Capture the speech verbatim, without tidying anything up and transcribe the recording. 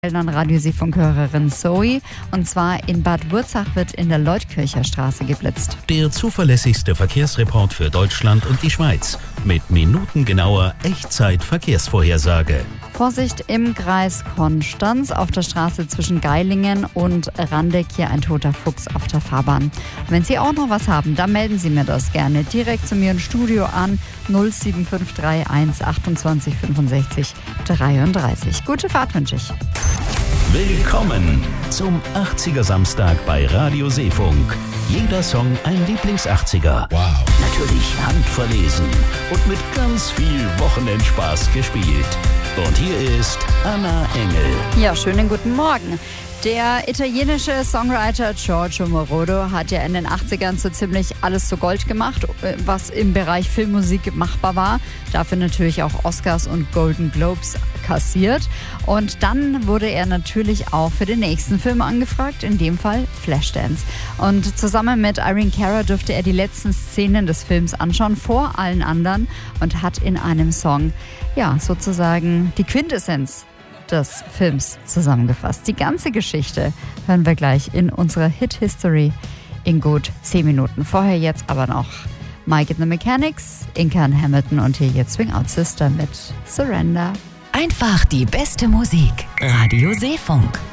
An Radioseefunkhörerin Zoe. Und zwar in Bad Wurzach wird in der Leutkircher Straße geblitzt. Der zuverlässigste Verkehrsreport für Deutschland und die Schweiz. Mit minutengenauer Echtzeit-Verkehrsvorhersage. Vorsicht im Kreis Konstanz auf der Straße zwischen Geilingen und Randeck. Hier ein toter Fuchs auf der Fahrbahn. Und wenn Sie auch noch was haben, dann melden Sie mir das gerne direkt zu mir im Studio an null sieben fünf drei eins achtundzwanzig fünfundsechzig dreiunddreißig. Gute Fahrt wünsche ich. Willkommen zum achtziger Samstag bei Radio Seefunk. Jeder Song ein Lieblings-achtziger. Wow. Natürlich handverlesen und mit ganz viel Wochenendspaß gespielt. Und hier ist Anna Engel. Ja, schönen guten Morgen. Der italienische Songwriter Giorgio Moroder hat ja in den achtzigern so ziemlich alles zu Gold gemacht, was im Bereich Filmmusik machbar war. Dafür natürlich auch Oscars und Golden Globes kassiert. Und dann wurde er natürlich auch für den nächsten Film angefragt, in dem Fall Flashdance. Und zusammen mit Irene Cara durfte er die letzten Szenen des Films anschauen, vor allen anderen, und hat in einem Song, ja, sozusagen die Quintessenz des Films zusammengefasst. Die ganze Geschichte hören wir gleich in unserer Hit-History in gut zehn Minuten. Vorher jetzt aber noch Mike and the Mechanics, Inka and Hamilton und hier jetzt Swing Out Sister mit Surrender. Einfach die beste Musik. Radio Seefunk.